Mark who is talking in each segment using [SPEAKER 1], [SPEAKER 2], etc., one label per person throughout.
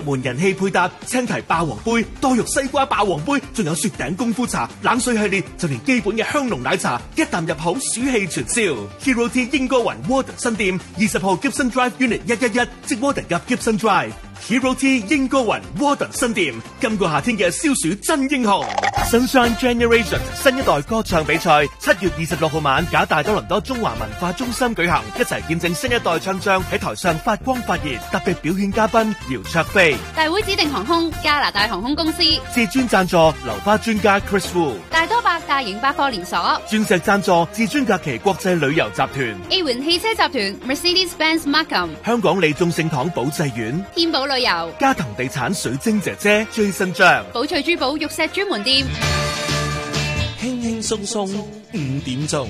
[SPEAKER 1] 門人氣配搭，青提霸王杯、多肉西瓜霸王杯，仲有雪頂功夫茶、冷水系列，就連基本嘅香濃奶茶，一啖入口暑氣全消。Hero Tea 英歌雲 Warden 新店，20號 Gibson Drive Unit 111，即 Warden 及 Gibson Drive。Hero Tea 英歌雲 Warden 新店，今個夏天嘅消暑真英雄。Sunshine Generation 新一代歌唱比賽，7月26號晚，假大多倫多中華文化中心舉行，一齊見證新一代唱將喺台上發光發熱。特別表演嘉賓姚焯菲，
[SPEAKER 2] 大會指定航空加拿大航空公司，
[SPEAKER 1] 至尊贊助流花專家 Chris Wu，
[SPEAKER 2] 大多百大型百貨連鎖，
[SPEAKER 1] 鑽石贊助至尊假期國際旅遊集團
[SPEAKER 2] A 環汽車集團 Mercedes-Benz Markham，
[SPEAKER 1] 香港利眾聖堂保濟院，
[SPEAKER 2] 天寶旅遊，
[SPEAKER 1] 嘉騰地產水晶姐姐 Jason 張，
[SPEAKER 2] 寶翠珠寶玉石專門店。
[SPEAKER 3] 輕輕鬆鬆5點鐘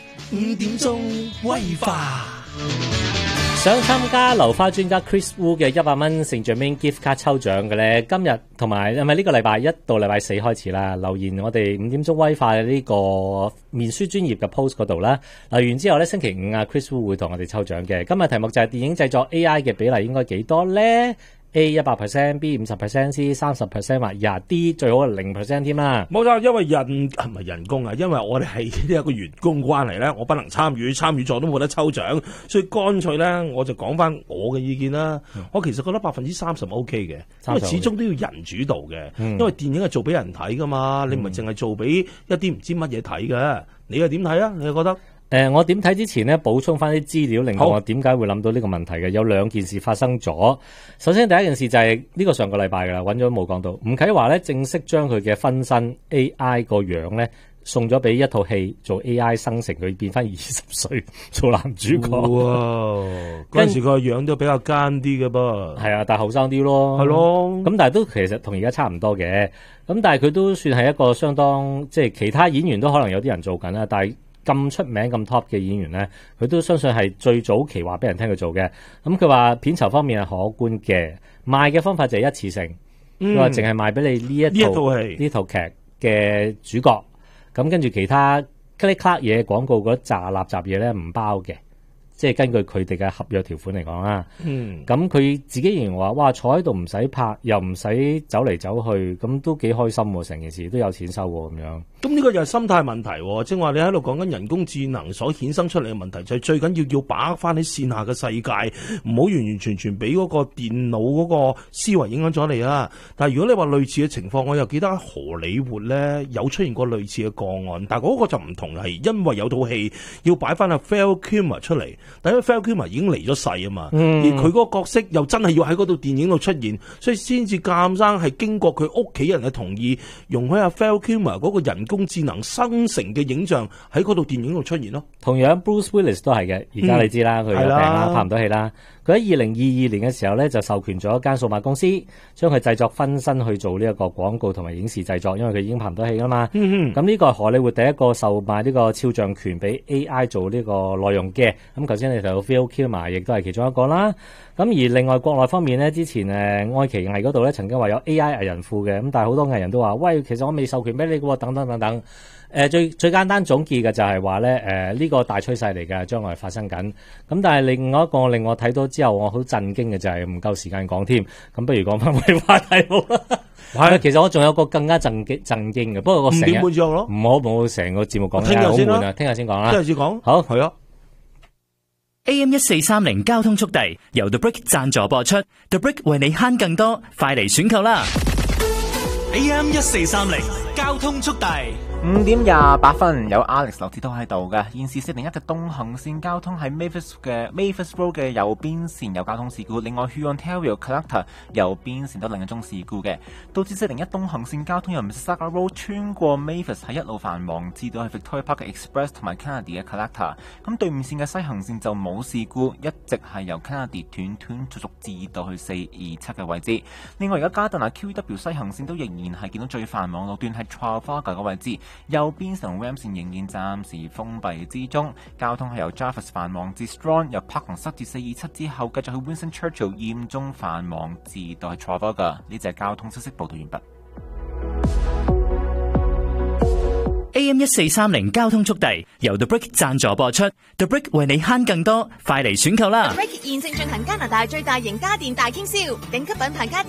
[SPEAKER 3] ，5點鐘威化。
[SPEAKER 4] 想參加流花專家 Chris Wu 嘅100蚊St. Germain gift 卡抽獎嘅咧，今日同埋係咪呢個禮拜1到禮拜4開始啦？留言我哋5點鐘威化嘅呢個面書專頁嘅 post 嗰度啦。留言之後咧，星期5啊 Chris Wu 會同我哋抽獎嘅。今日題目就係電影製作 AI 嘅比例應該幾多咧？ A 100%， B 50%， C 30% 或廿 D 最好係0%添啦。
[SPEAKER 5] 冇錯，因為唔係人工啊，因為我哋係呢一個員工關係咧，我不能參與咗都冇得抽獎，所以乾脆咧我就講翻我嘅意見啦。我其實覺得30%OK 嘅，因為始終都要人主導嘅，因為電影係做俾人睇噶嘛，你唔係淨係做俾一啲唔知乜嘢睇嘅。你又點睇啊？你又覺得？
[SPEAKER 4] 我點睇之前呢，補充翻啲資料，令到我點解會諗到呢個問題嘅。有兩件事發生咗。首先第一件事就係呢個上個禮拜噶啦，揾咗冇講到。吳啟華咧正式將佢嘅分身 AI 個樣咧送咗俾一套戲做 AI 生成，佢變翻20歲做男主角。哇！
[SPEAKER 5] 嗰陣時佢個樣都比較奸啲嘅噃。
[SPEAKER 4] 係啊，但係後生啲咯。係咯。咁但係都其實同而家差唔多嘅。咁但係佢都算係一個相當，即係其他演員都可能有啲人做緊啦，但係咁出名咁 top 嘅演員咧，佢都相信係最早期話俾人聽佢做嘅。咁佢話片酬方面係可觀嘅，賣嘅方法就係一次性，佢話淨係賣俾你呢套劇嘅主角，咁跟住其他 click clack 嘢廣告嗰扎垃圾嘢咧唔包嘅。即係根據佢哋嘅合約條款嚟講啦，咁佢自己形容話：哇，坐喺度唔使拍，又唔使走嚟走去，咁都幾開心喎！成件事都有錢收喎，咁樣。
[SPEAKER 5] 咁呢個又係心態問題，正話你喺度講緊人工智能所衍生出嚟嘅問題，就係最緊要把握翻喺線下嘅世界，唔好完完全全俾嗰個電腦嗰個思維影響咗你啊！但係如果你話類似嘅情況，我又記得喺荷里活咧有出現過類似嘅個案，但係嗰個就唔同，係因為有套戲要擺翻阿 Val Kilmer 出嚟。但係 Val Kilmer 已經離咗世啊嘛，而佢嗰個角色又真係要喺嗰度電影度出現，所以先至鑑生係經過佢屋企人嘅同意，容許阿 Val Kilmer 嗰個人工智能生成嘅影像喺嗰度電影度出現咯。
[SPEAKER 4] 同樣 Bruce Willis 都係嘅，而家你知啦，佢有病啦，拍唔到戲啦。佢喺2022年嘅時候咧，就授權咗一間數碼公司，將佢製作分身去做呢一個廣告同埋影視製作，因為佢已經拍唔到戲啦嘛。咁呢個係荷里活第一個售賣呢個肖像權俾 AI 做呢個內容嘅。咁頭先你提到 Val Kilmer 亦都係其中一個啦。咁而另外國內方面咧，之前愛奇藝嗰度咧曾經話有 AI 藝人庫嘅，咁但係好多藝人都話：喂，其實我未授權俾你嘅，等等等等。最簡單總結嘅就係話咧，呢個大趨勢嚟嘅，將來發生緊。咁但係另外一個令我睇到之後，我好震驚嘅就係唔夠時間講添。咁不如講翻佢話題好啦。係，其實我仲有個更加震驚嘅，不過我成日唔好成個節目講，聽日先啦，聽日先講啦，
[SPEAKER 5] 聽日先講。好，係啊。
[SPEAKER 6] AM 1430交通速遞由 The Brick 贊助播出 ，The Brick 為你慳更多，快嚟選購啦
[SPEAKER 3] ！AM 1430交通速遞。
[SPEAKER 7] 5點28分，有 Alex 劉志都喺度嘅。現時401嘅東行線交通喺 Mavis Road 嘅右邊線有交通事故，另外 Huon Ontario Collector 右邊線都另一宗事故嘅，導致401東行線交通由 Mississauga Road 穿過 Mavis 喺一路繁忙，至到去 Victoria Park 嘅 Express 同埋 Kennedy 嘅 Collector。咁對面線嘅西行線就冇事故，一直係由 Kennedy 斷續至到去427嘅位置。另外而家加頓啊 QW 西行線都仍然係見到最繁忙路段係 Trafalgar 嘅位置。右邊層 Ram 線仍然暫時封閉之中，交通係由 Jarvis 繁忙至 Strong， 由 Park 塞至427之後，繼續去 Winston Churchill 嚴重繁忙至到去 Trafalgar。呢隻交通消息報道完畢。
[SPEAKER 6] AM 1430交通速遞由 The Brick 贊助播出 ，The Brick 為你慳更多，快嚟選購啦
[SPEAKER 8] ！The Brick 現正進行加拿大最大型家電大傾銷，頂級品牌家電。